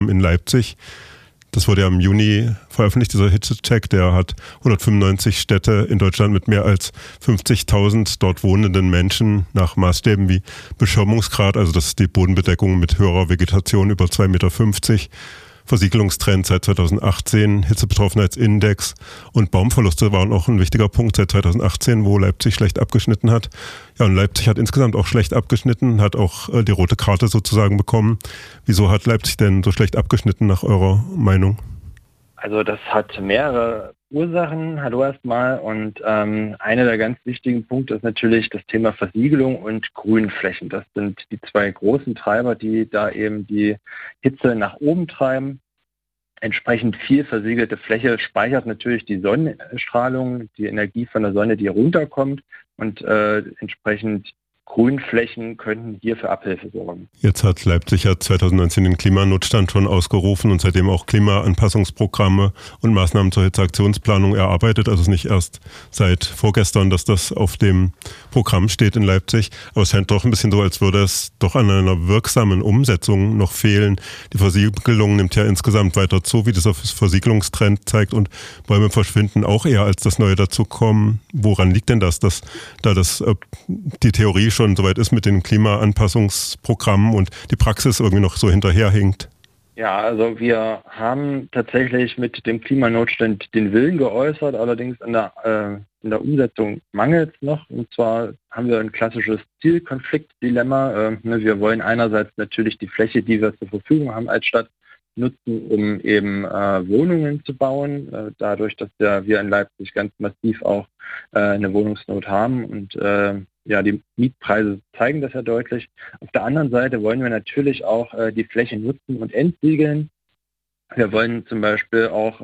in Leipzig. Das wurde ja im Juni veröffentlicht, dieser Hitzecheck, der hat 195 Städte in Deutschland mit mehr als 50.000 dort wohnenden Menschen nach Maßstäben wie Beschirmungsgrad, also das ist die Bodenbedeckung mit höherer Vegetation über 2,50 Meter, Versiegelungstrend seit 2018, Hitzebetroffenheitsindex und Baumverluste waren auch ein wichtiger Punkt seit 2018, wo Leipzig schlecht abgeschnitten hat. Ja, und Leipzig hat insgesamt auch schlecht abgeschnitten, hat auch die rote Karte sozusagen bekommen. Wieso hat Leipzig denn so schlecht abgeschnitten nach eurer Meinung? Also das hat mehrere Ursachen, hallo erstmal. Und einer der ganz wichtigen Punkte ist natürlich das Thema Versiegelung und Grünflächen. Das sind die zwei großen Treiber, die da eben die Hitze nach oben treiben. Entsprechend viel versiegelte Fläche speichert natürlich die Sonnenstrahlung, die Energie von der Sonne, die runterkommt. Und entsprechend Grünflächen könnten hier für Abhilfe sorgen. Jetzt hat Leipzig ja 2019 den Klimanotstand schon ausgerufen und seitdem auch Klimaanpassungsprogramme und Maßnahmen zur Hitzeaktionsplanung erarbeitet. Also es ist nicht erst seit vorgestern, dass das auf dem Programm steht in Leipzig. Aber es scheint doch ein bisschen so, als würde es doch an einer wirksamen Umsetzung noch fehlen. Die Versiegelung nimmt ja insgesamt weiter zu, wie dieser Versiegelungstrend zeigt. Und Bäume verschwinden auch eher, als das Neue dazukommen. Woran liegt denn das, dass da die Theorie schon soweit ist mit den Klimaanpassungsprogrammen und die Praxis irgendwie noch so hinterherhinkt? Ja, also wir haben tatsächlich mit dem Klimanotstand den Willen geäußert, allerdings in der Umsetzung mangelt es noch. Und zwar haben wir ein klassisches Zielkonfliktdilemma. Wir wollen einerseits natürlich die Fläche, die wir zur Verfügung haben als Stadt, nutzen, um eben Wohnungen zu bauen, dadurch, dass wir in Leipzig ganz massiv auch eine Wohnungsnot haben und die Mietpreise zeigen das ja deutlich. Auf der anderen Seite wollen wir natürlich auch die Fläche nutzen und entsiegeln. Wir wollen zum Beispiel auch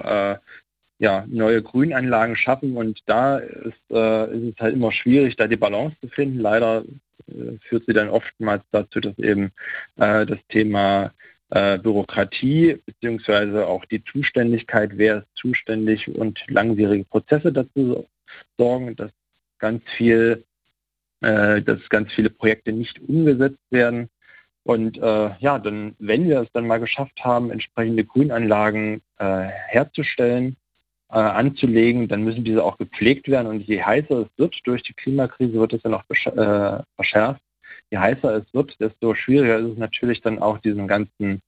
neue Grünanlagen schaffen und da ist es halt immer schwierig, da die Balance zu finden. Leider führt sie dann oftmals dazu, dass eben das Thema Bürokratie beziehungsweise auch die Zuständigkeit, wer ist zuständig und langwierige Prozesse dazu sorgen, dass ganz viele Projekte nicht umgesetzt werden. Und dann, wenn wir es dann mal geschafft haben, entsprechende Grünanlagen herzustellen, anzulegen, dann müssen diese auch gepflegt werden. Und je heißer es wird, durch die Klimakrise wird es dann auch verschärft. Je heißer es wird, desto schwieriger ist es natürlich dann auch diese ganzen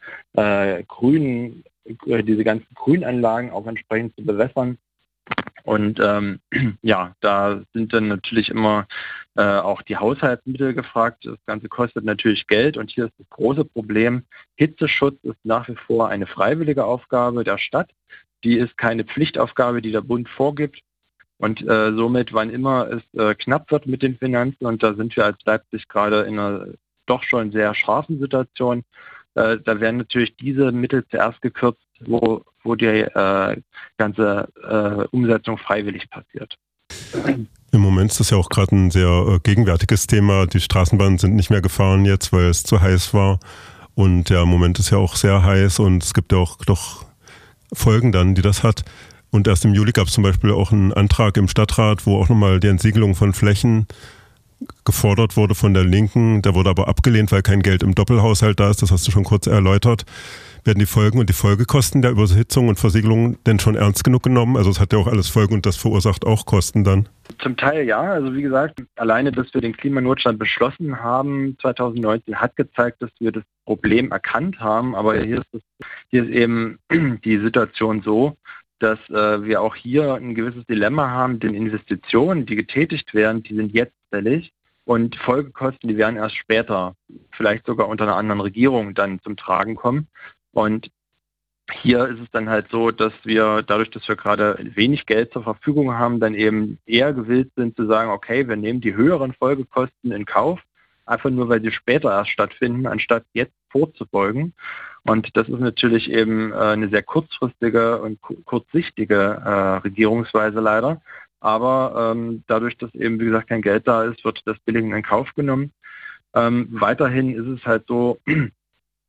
Grünanlagen auch entsprechend zu bewässern. Und da sind dann natürlich immer auch die Haushaltsmittel gefragt. Das Ganze kostet natürlich Geld und hier ist das große Problem. Hitzeschutz ist nach wie vor eine freiwillige Aufgabe der Stadt. Die ist keine Pflichtaufgabe, die der Bund vorgibt. Und somit, wann immer es knapp wird mit den Finanzen, und da sind wir als Leipzig gerade in einer doch schon sehr scharfen Situation, da werden natürlich diese Mittel zuerst gekürzt, wo die ganze Umsetzung freiwillig passiert. Im Moment ist das ja auch gerade ein sehr gegenwärtiges Thema. Die Straßenbahnen sind nicht mehr gefahren jetzt, weil es zu heiß war. Und ja, im Moment ist ja auch sehr heiß und es gibt ja auch doch Folgen dann, die das hat. Und erst im Juli gab es zum Beispiel auch einen Antrag im Stadtrat, wo auch nochmal die Entsiegelung von Flächen gefordert wurde von der Linken. Der wurde aber abgelehnt, weil kein Geld im Doppelhaushalt da ist. Das hast du schon kurz erläutert. Werden die Folgen und die Folgekosten der Überhitzung und Versiegelung denn schon ernst genug genommen? Also es hat ja auch alles Folgen und das verursacht auch Kosten dann. Zum Teil ja. Also wie gesagt, alleine, dass wir den Klimanotstand beschlossen haben 2019, hat gezeigt, dass wir das Problem erkannt haben. Aber hier ist eben die Situation so, dass wir auch hier ein gewisses Dilemma haben, denn Investitionen, die getätigt werden, die sind jetzt fällig und Folgekosten, die werden erst später, vielleicht sogar unter einer anderen Regierung dann zum Tragen kommen. Und hier ist es dann halt so, dass wir, dadurch, dass wir gerade wenig Geld zur Verfügung haben, dann eben eher gewillt sind zu sagen, okay, wir nehmen die höheren Folgekosten in Kauf, einfach nur, weil sie später erst stattfinden, anstatt jetzt vorzubeugen. Und das ist natürlich eben eine sehr kurzfristige und kurzsichtige Regierungsweise leider. Aber dadurch, dass eben, wie gesagt, kein Geld da ist, wird das billig in Kauf genommen. Weiterhin ist es halt so,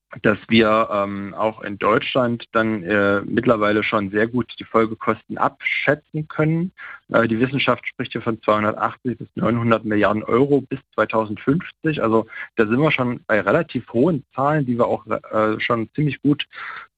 dass wir auch in Deutschland dann mittlerweile schon sehr gut die Folgekosten abschätzen können. Die Wissenschaft spricht hier von 280 bis 900 Milliarden Euro bis 2050. Also da sind wir schon bei relativ hohen Zahlen, die wir auch schon ziemlich gut